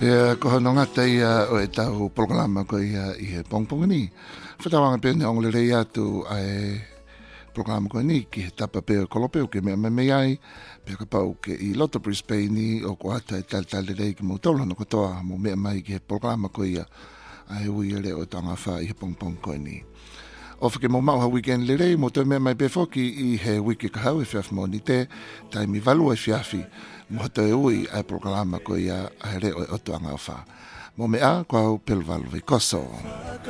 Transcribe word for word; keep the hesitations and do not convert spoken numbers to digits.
Pea ko hano ngata ia o e tau programa ko ia i he pongponga ni. Whatawanga pene ongole rei atu ai programa ko ni ki he tapa peo kolopeo ke mea mea ai. Pea ka pau ke i loto Brisbane ni o ko ata e tal tal rei ki mo taulo no kotoa mo mea mai ki he programa ko ia ai ui ele o tanga wha i he pongpong ko ni. O whake mo mauha weekend le rei mo tau mea mai pefoki i he wiki kahau e whiaf mo ni te tai mi valu e whiafi. Mo te ui ai programa ko ia ai reo e oto anga wha. Mo mea kwa pelu valu i koso.